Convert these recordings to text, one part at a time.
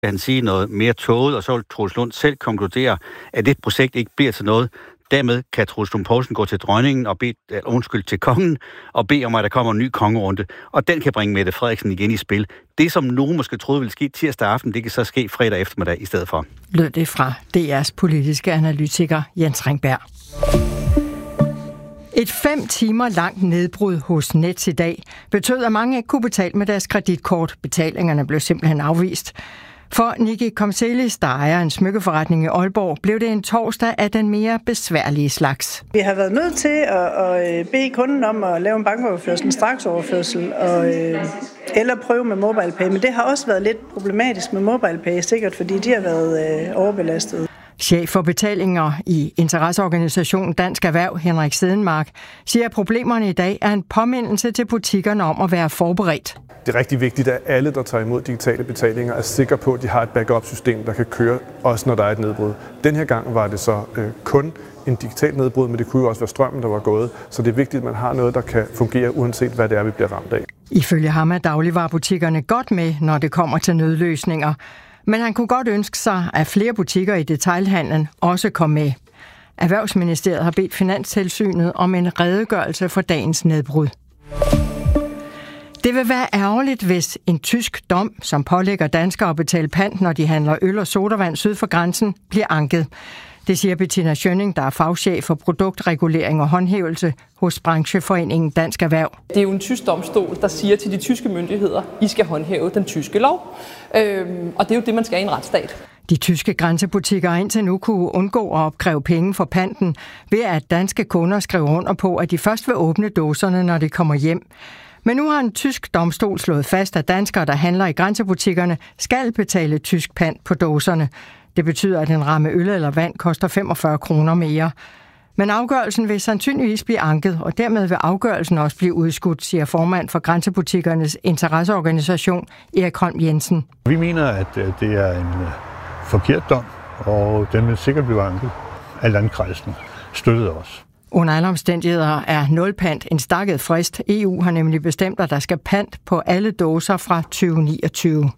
han sige noget mere tåget, og så vil Troels Lund selv konkludere, at det projekt ikke bliver til noget. Dermed kan Troels Lund Poulsen gå til dronningen og til kongen og bede om, at der kommer en ny kongerunde. Og den kan bringe Mette Frederiksen igen i spil. Det, som nogen måske troede ville ske tirsdag aften, det kan så ske fredag eftermiddag i stedet for. Lød det fra DR's politiske analytiker Jens Ringberg. Et 5 timer langt nedbrud hos Nets i dag betød, at mange ikke kunne betale med deres kreditkort. Betalingerne blev simpelthen afvist. For Niki Komselis, der ejer en smykkeforretning i Aalborg, blev det en torsdag af den mere besværlige slags. Vi har været nødt til at bede kunden om at lave en bankoverførsel, en straksoverførsel, eller prøve med MobilePay. Men det har også været lidt problematisk med MobilePay, sikkert fordi de har været overbelastet. Chef for betalinger i interesseorganisationen Dansk Erhverv, Henrik Sedenmark, siger, at problemerne i dag er en påmindelse til butikkerne om at være forberedt. Det er rigtig vigtigt, at alle, der tager imod digitale betalinger, er sikre på, at de har et backup-system, der kan køre, også når der er et nedbrud. Den her gang var det så kun en digital nedbrud, men det kunne jo også være strømmen, der var gået. Så det er vigtigt, at man har noget, der kan fungere, uanset hvad det er, vi bliver ramt af. Ifølge ham er dagligvarebutikkerne godt med, når det kommer til nødløsninger. Men han kunne godt ønske sig, at flere butikker i detailhandlen også kom med. Erhvervsministeriet har bedt Finanstilsynet om en redegørelse for dagens nedbrud. Det vil være ærgerligt, hvis en tysk dom, som pålægger danskere at betale pant, når de handler øl og sodavand syd for grænsen, bliver anket. Det siger Bettina Schønning, der er fagchef for produktregulering og håndhævelse hos brancheforeningen Dansk Erhverv. Det er jo en tysk domstol, der siger til de tyske myndigheder, I skal håndhæve den tyske lov. Og det er jo det, man skal i en retsstat. De tyske grænsebutikker har indtil nu kunne undgå at opkræve penge for panten, ved at danske kunder skriver under på, at de først vil åbne dåserne, når de kommer hjem. Men nu har en tysk domstol slået fast, at danskere, der handler i grænsebutikkerne, skal betale tysk pant på dåserne. Det betyder, at en ramme øl eller vand koster 45 kroner mere. Men afgørelsen vil sandsynligvis blive anket, og dermed vil afgørelsen også blive udskudt, siger formand for Grænsebutikkernes interesseorganisation, Erik Holm Jensen. Vi mener, at det er en forkert dom, og den vil sikkert blive anket af landkredsen. Støttede os. Under alle omstændigheder er nulpant en stakket frist. EU har nemlig bestemt, at der skal pant på alle dåser fra 2029.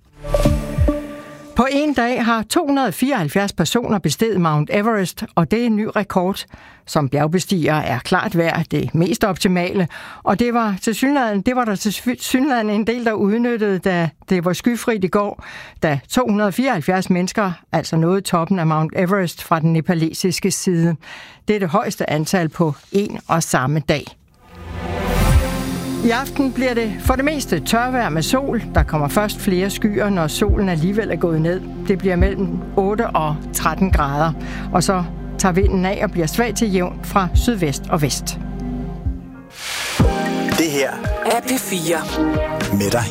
På en dag har 274 personer besteget Mount Everest, og det er en ny rekord. Som bjergbestiger er klart værd det mest optimale, og det var der tilsyneladende en del, der udnyttede, da det var skyfrit i går, da 274 mennesker altså nåede toppen af Mount Everest fra den nepalesiske side. Det er det højeste antal på en og samme dag. I aften bliver det for det meste tørvejr med sol. Der kommer først flere skyer, når solen alligevel er gået ned. Det bliver mellem 8 og 13 grader. Og så tager vinden af og bliver svag til jævn fra sydvest og vest. Det her er P4 med dig